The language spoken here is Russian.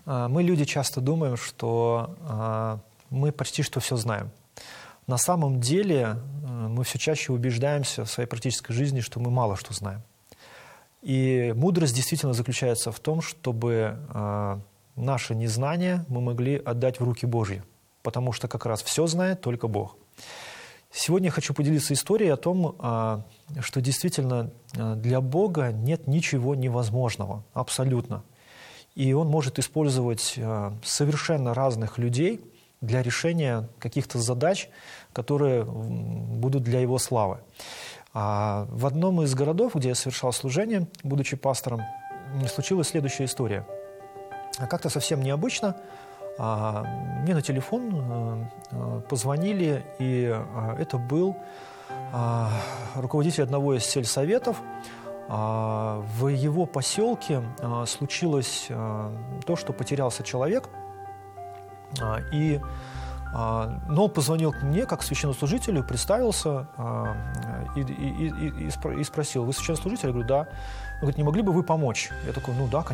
Мы, люди, часто думаем, что мы почти что все знаем. На самом деле мы все чаще убеждаемся в своей практической жизни, что мы мало что знаем. И мудрость действительно заключается в том, чтобы наше незнание мы могли отдать в руки Божьи, потому что как раз все знает только Бог. Сегодня я хочу поделиться историей о том, что действительно для Бога нет ничего невозможного, абсолютно. И Он может использовать совершенно разных людей для решения каких-то задач, которые будут для Его славы. В одном из городов, где я совершал служение, будучи пастором, случилась следующая история. Как-то совсем необычно мне на телефон позвонили, и это был руководитель одного из сельсоветов. В его поселке случилось то, что потерялся человек, но позвонил мне как священнослужителю, представился и спросил: «Вы священнослужитель?» Я говорю: «Да». Он говорит: «Не могли бы вы помочь?» Я такой: «Ну да, конечно».